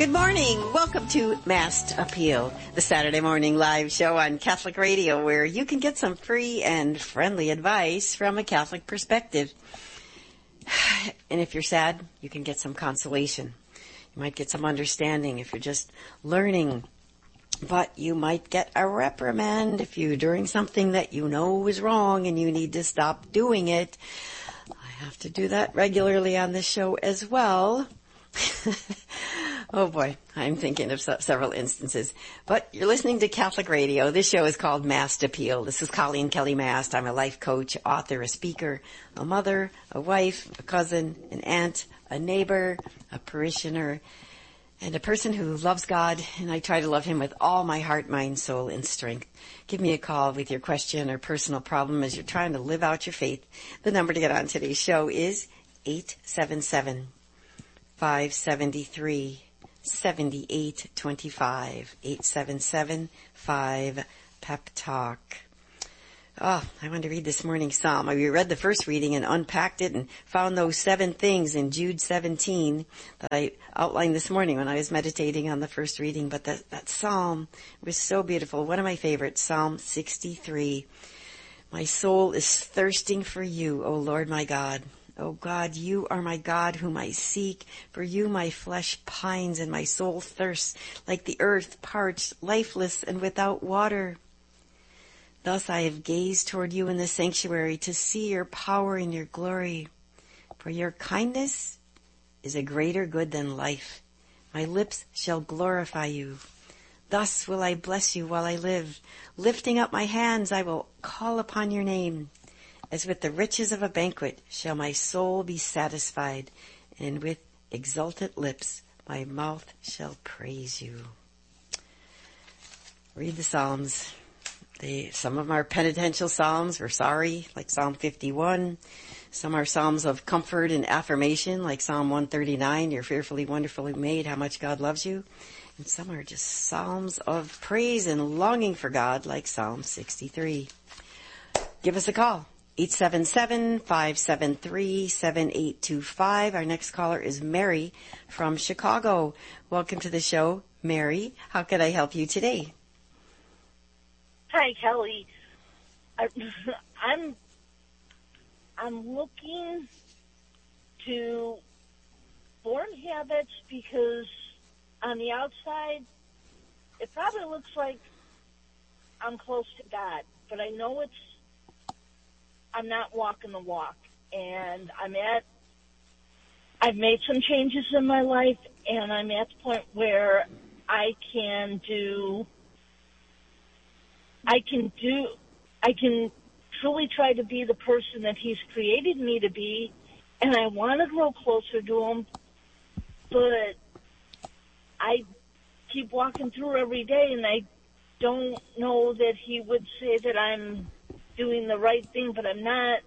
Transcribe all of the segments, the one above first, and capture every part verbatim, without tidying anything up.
Good morning. Welcome to Mass Appeal, the Saturday morning live show on Catholic Radio where you can get some free and friendly advice from a Catholic perspective. And if you're sad, you can get some consolation. You might get some understanding if you're just learning. But you might get a reprimand if you're doing something that you know is wrong and you need to stop doing it. I have to do that regularly on this show as well. Oh boy, I'm thinking of several instances. But you're listening to Catholic Radio. This show is called Mast Appeal. This is Colleen Kelly Mast. I'm a life coach, author, a speaker, a mother, a wife, a cousin, an aunt, a neighbor, a parishioner, and a person who loves God, and I try to love Him with all my heart, mind, soul, and strength. Give me a call with your question or personal problem as you're trying to live out your faith. The number to get on today's show is eight seven seven, five seven three, seven eight two five, eight seven seven, five, Pep Talk. Oh, I wanted to read this morning's psalm. We read the first reading and unpacked it and found those seven things in Jude seventeen that I outlined this morning when I was meditating on the first reading. But that, that psalm was so beautiful. One of my favorites, Psalm sixty-three. My soul is thirsting for you, O Lord my God. O God, you are my God whom I seek. For you my flesh pines and my soul thirsts like the earth, parched, lifeless, and without water. Thus I have gazed toward you in the sanctuary to see your power and your glory. For your kindness is a greater good than life. My lips shall glorify you. Thus will I bless you while I live. Lifting up my hands, I will call upon your name. As with the riches of a banquet shall my soul be satisfied, and with exultant lips my mouth shall praise you. Read the Psalms. They, some of them are penitential psalms. We're sorry, like Psalm fifty-one. Some are psalms of comfort and affirmation, like Psalm one thirty-nine. You're fearfully, wonderfully made. How much God loves you. And some are just psalms of praise and longing for God, like Psalm sixty-three. Give us a call. eight seven seven, five seven three, seven eight two five. Our next caller is Mary from Chicago. Welcome to the show, Mary. How can I help you today? Hi, Kelly. I, I'm I'm looking to form habits because on the outside, it probably looks like I'm close to God, but I know it's I'm not walking the walk, and I'm at, I've made some changes in my life, and I'm at the point where I can do, I can do, I can truly try to be the person that He's created me to be, and I want to grow closer to Him, but I keep walking through every day, and I don't know that He would say that I'm doing the right thing, but I'm not.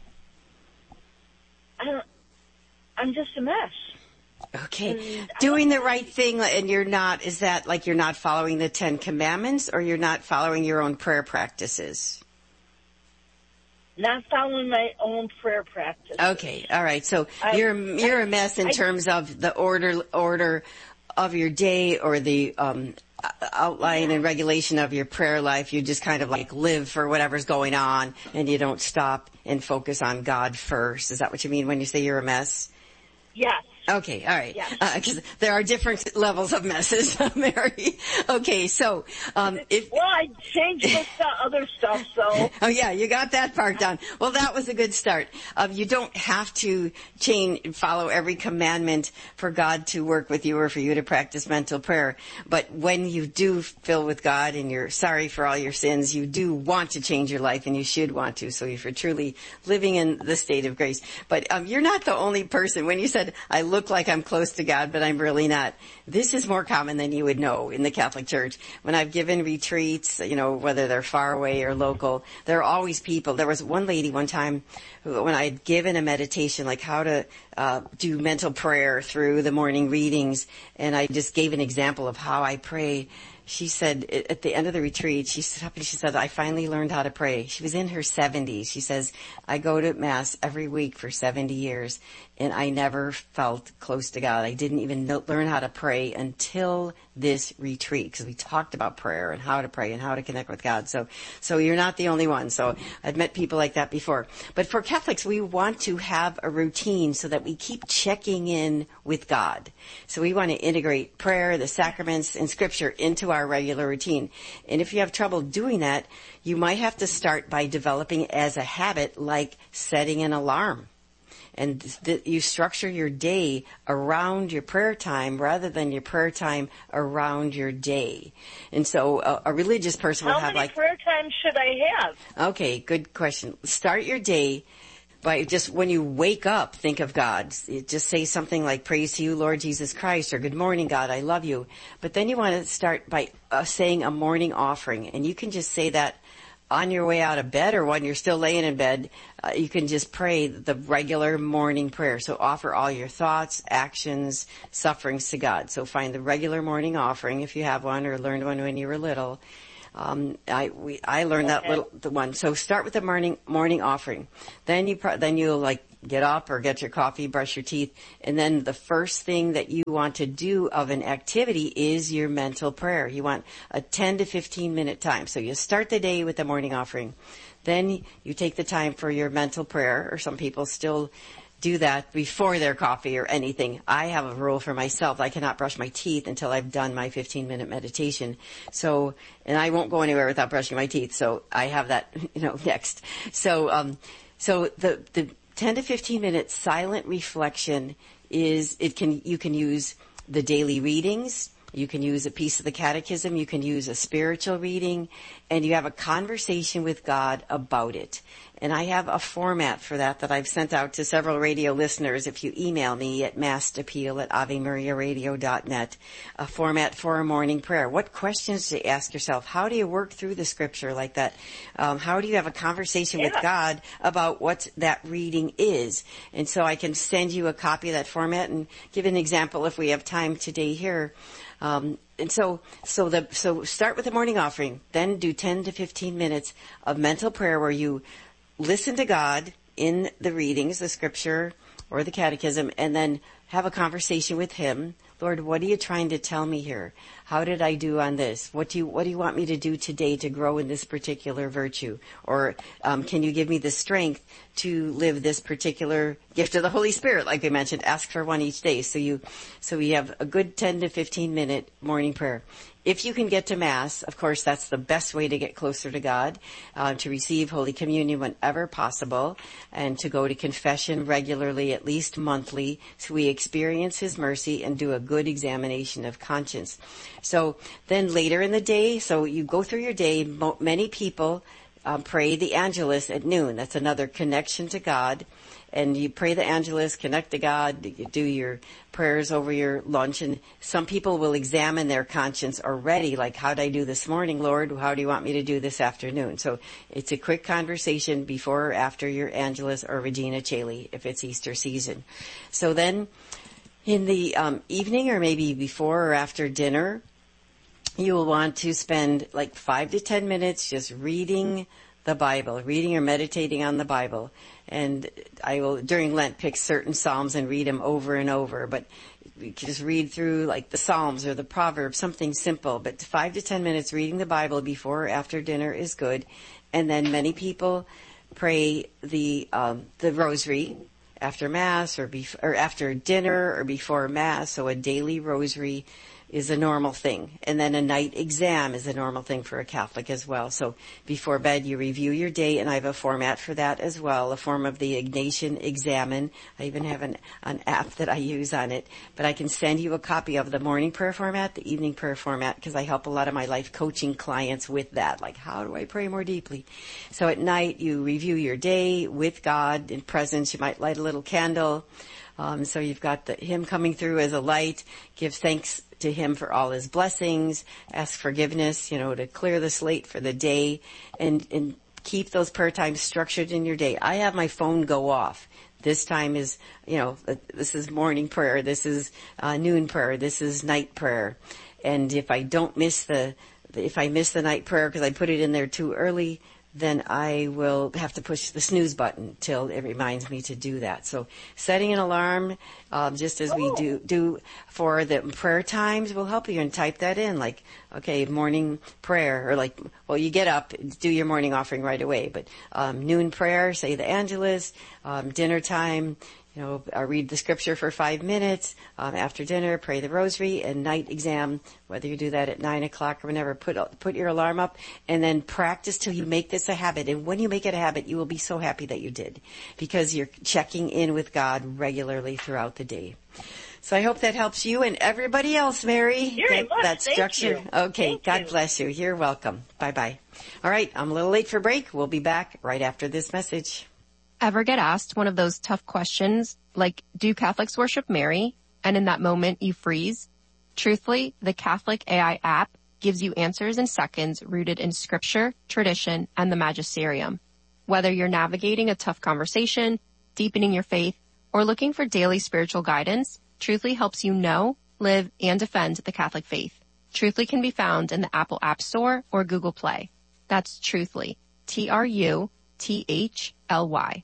I don't. I'm just a mess. Okay, doing the right thing, and you're not. Is that like you're not following the Ten Commandments, or you're not following your own prayer practices? Not following my own prayer practice. Okay, all right. So I, you're you're a mess in I, terms of the order order of your day or the um, outline and regulation of your prayer life. You just kind of like live for whatever's going on, and you don't stop and focus on God first. Is that what you mean when you say you're a mess? Yes. Okay, all right. Yes. Because uh, there are different levels of messes, Mary. Okay, so um, if well, I changed the other stuff, so oh yeah, you got that part down. Well, that was a good start. Um, you don't have to change, follow every commandment for God to work with you or for you to practice mental prayer. But when you do fill with God and you're sorry for all your sins, you do want to change your life, and you should want to. So if you're truly living in the state of grace, but um, you're not the only person. When you said I look like I'm close to God, but I'm really not. This is more common than you would know in the Catholic Church. When I've given retreats, you know, whether they're far away or local, there are always people. There was one lady one time who, when I had given a meditation, like how to uh, do mental prayer through the morning readings, and I just gave an example of how I pray, she said at the end of the retreat, she stood up and she said, I finally learned how to pray. She was in her seventies. She says, I go to Mass every week for seventy years, and I never felt close to God. I didn't even know, learn how to pray until this retreat, because we talked about prayer and how to pray and how to connect with God. So, so you're not the only one. So I've met people like that before. But for Catholics, we want to have a routine so that we keep checking in with God. So we want to integrate prayer, the sacraments, and Scripture into our regular routine. And if you have trouble doing that, you might have to start by developing as a habit, like setting an alarm. And th- you structure your day around your prayer time rather than your prayer time around your day. And so a, a religious person How will have many like... prayer times should I have? Okay, good question. Start your day by just when you wake up, think of God. Just say something like, praise to you, Lord Jesus Christ, or good morning, God, I love you. But then you want to start by uh, saying a morning offering. And you can just say that on your way out of bed or when you're still laying in bed. Uh, you can just pray the regular morning prayer. So offer all your thoughts, actions, sufferings to God. So find the regular morning offering if you have one or learned one when you were little. Um, I we I learned okay. that little the one. So start with the morning morning offering. Then you pro- then you'll like get up or get your coffee, brush your teeth, and then the first thing that you want to do of an activity is your mental prayer. You want a ten to fifteen minute time. So you start the day with the morning offering. Then you take the time for your mental prayer, or some people still do that before their coffee or anything. I have a rule for myself. I cannot brush my teeth until I've done my fifteen minute meditation. So, and I won't go anywhere without brushing my teeth. So I have that, you know, next. So, um, so the, the ten to fifteen minute silent reflection is, it can, you can use the daily readings. You can use a piece of the catechism. You can use a spiritual reading, and you have a conversation with God about it. And I have a format for that that I've sent out to several radio listeners. If you email me at massappeal at ave maria radio dot net, a format for a morning prayer. What questions do you ask yourself? How do you work through the Scripture like that? Um, how do you have a conversation yeah. with God about what that reading is? And so I can send you a copy of that format and give an example if we have time today here. Um, and so, so the, so start with the morning offering, then do ten to fifteen minutes of mental prayer where you listen to God in the readings, the Scripture or the catechism, and then have a conversation with Him. Lord, what are you trying to tell me here? How did I do on this? What do you, what do you want me to do today to grow in this particular virtue? Or, um, can you give me the strength to live this particular gift of the Holy Spirit? Like we mentioned, ask for one each day. So you, so we have a good ten to fifteen minute morning prayer. If you can get to Mass, of course, that's the best way to get closer to God, uh, to receive Holy Communion whenever possible, and to go to confession regularly, at least monthly, so we experience His mercy and do a good examination of conscience. So then later in the day, so you go through your day, mo- many people um, pray the Angelus at noon. That's another connection to God. And you pray the Angelus, connect to God, you do your prayers over your lunch, and some people will examine their conscience already, like, how did I do this morning, Lord? How do you want me to do this afternoon? So it's a quick conversation before or after your Angelus or Regina Caeli, if it's Easter season. So then in the um, evening, or maybe before or after dinner, you will want to spend like five to ten minutes just reading the Bible, reading or meditating on the Bible. And I will, during Lent, pick certain Psalms and read them over and over. But you can just read through like the Psalms or the Proverbs, something simple. But five to ten minutes reading the Bible before or after dinner is good. And then many people pray the um, the Rosary after Mass or, bef- or after dinner or before Mass. So a daily Rosary is a normal thing. And then a night exam is a normal thing for a Catholic as well. So before bed, you review your day, and I have a format for that as well, a form of the Ignatian Examen. I even have an, an app that I use on it. But I can send you a copy of the morning prayer format, the evening prayer format, because I help a lot of my life coaching clients with that. Like, how do I pray more deeply? So at night, you review your day with God in presence. You might light a little candle. Um, so you've got the, Him coming through as a light. Give thanks to Him for all His blessings. Ask forgiveness, you know, to clear the slate for the day, and, and keep those prayer times structured in your day. I have my phone go off. This time is, you know, this is morning prayer. This is uh, noon prayer. This is night prayer. And if I don't miss the, if I miss the night prayer because I put it in there too early, then I will have to push the snooze button till it reminds me to do that. So setting an alarm, um, just as we do do for the prayer times, will help you, and type that in, like, okay, morning prayer, or like, well, you get up, do your morning offering right away, but um, noon prayer, say the Angelus, um, dinner time, you know, uh, read the scripture for five minutes. Um, after dinner, pray the rosary, and night exam, whether you do that at nine o'clock or whenever, put put your alarm up, and then practice till you make this a habit. And when you make it a habit, you will be so happy that you did, because you're checking in with God regularly throughout the day. So I hope that helps you and everybody else, Mary. Very that, much. that structure. Thank you. Okay, Thank God you. bless you. You're welcome. Bye-bye. All right, I'm a little late for break. We'll be back right after this message. Ever get asked one of those tough questions like, do Catholics worship Mary? And in that moment you freeze? Truthfully, the Catholic A I app gives you answers in seconds rooted in scripture, tradition, and the magisterium. Whether you're navigating a tough conversation, deepening your faith, or looking for daily spiritual guidance, Truthfully helps you know, live, and defend the Catholic faith. Truthfully can be found in the Apple App Store or Google Play. That's Truthfully. T R U T H L Y.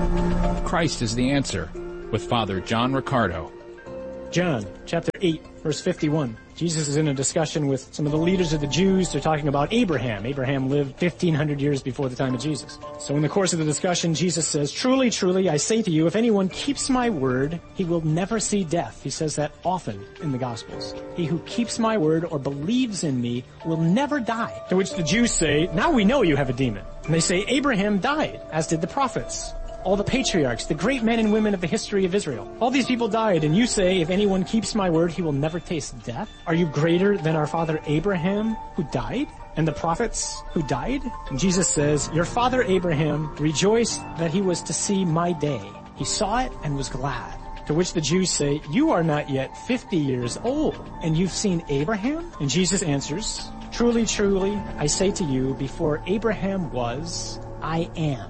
Christ is the answer, with Father John Riccardo. John, chapter eight, verse fifty-one. Jesus is in a discussion with some of the leaders of the Jews. They're talking about Abraham. Abraham lived fifteen hundred years before the time of Jesus. So in the course of the discussion, Jesus says, "Truly, truly, I say to you, if anyone keeps my word, he will never see death." He says that often in the Gospels. "He who keeps my word or believes in me will never die." To which the Jews say, "Now we know you have a demon." And they say, "Abraham died, as did the prophets. All the patriarchs, the great men and women of the history of Israel. All these people died, and you say, if anyone keeps my word, he will never taste death? Are you greater than our father Abraham, who died? And the prophets who died?" And Jesus says, "Your father Abraham rejoiced that he was to see my day. He saw it and was glad." To which the Jews say, "You are not yet fifty years old, and you've seen Abraham?" And Jesus answers, "Truly, truly, I say to you, before Abraham was, I am."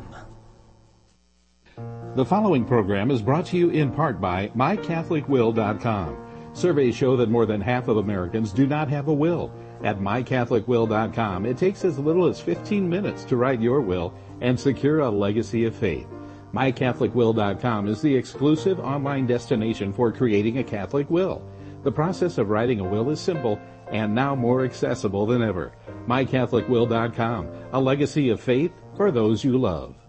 The following program is brought to you in part by my catholic will dot com. Surveys show that more than half of Americans do not have a will. At my catholic will dot com, it takes as little as fifteen minutes to write your will and secure a legacy of faith. my catholic will dot com is the exclusive online destination for creating a Catholic will. The process of writing a will is simple and now more accessible than ever. my catholic will dot com, a legacy of faith for those you love.